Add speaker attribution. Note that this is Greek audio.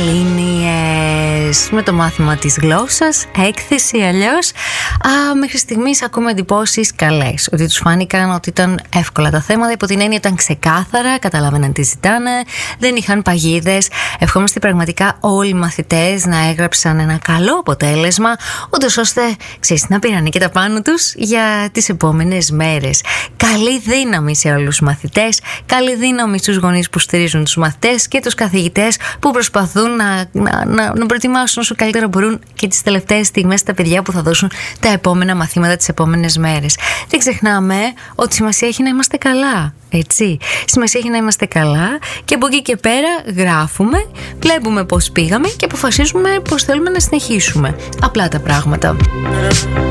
Speaker 1: Πανελλήνιες με το μάθημα της γλώσσας, έκθεση αλλιώς. Μέχρι στιγμής ακούμε εντυπώσεις καλές, ότι τους φάνηκαν ότι ήταν εύκολα τα θέματα, υπό την έννοια ήταν ξεκάθαρα, καταλάβαιναν τι ζητάνε, δεν είχαν παγίδες. Ευχόμαστε πραγματικά όλοι οι μαθητές να έγραψαν ένα καλό αποτέλεσμα, ούτως ώστε, ξέρεις, να πήραν και τα πάνω τους για τις επόμενες μέρες. Καλή δύναμη σε όλους τους μαθητές, καλή δύναμη στους γονείς που στηρίζουν τους μαθητές και τους καθηγητές που προσπαθούν να προετοιμάσουν όσο καλύτερα μπορούν και τις τελευταίες στιγμές τα παιδιά που θα δώσουν τα επόμενα μαθήματα τις επόμενες μέρες. Δεν ξεχνάμε ότι σημασία έχει να είμαστε καλά, έτσι. Σημασία έχει να είμαστε καλά και από εκεί και πέρα γράφουμε, βλέπουμε πώς πήγαμε και αποφασίζουμε πώς θέλουμε να συνεχίσουμε. Απλά τα πράγματα.